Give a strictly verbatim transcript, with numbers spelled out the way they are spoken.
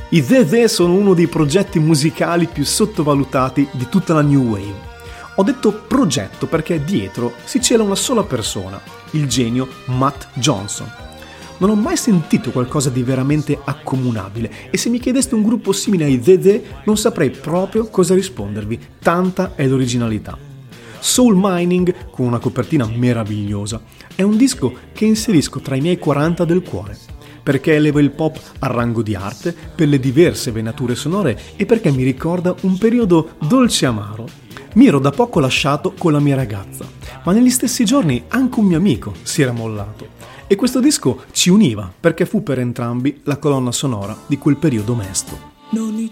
I The The sono uno dei progetti musicali più sottovalutati di tutta la New Wave. Ho detto progetto perché dietro si cela una sola persona, il genio Matt Johnson. Non ho mai sentito qualcosa di veramente accomunabile e se mi chiedeste un gruppo simile ai The The non saprei proprio cosa rispondervi, tanta è l'originalità. Soul Mining, con una copertina meravigliosa, è un disco che inserisco tra i miei quaranta del cuore, perché eleva il pop al rango di arte per le diverse venature sonore e perché mi ricorda un periodo dolce amaro. Mi ero da poco lasciato con la mia ragazza, ma negli stessi giorni anche un mio amico si era mollato. E questo disco ci univa perché fu per entrambi la colonna sonora di quel periodo mesto.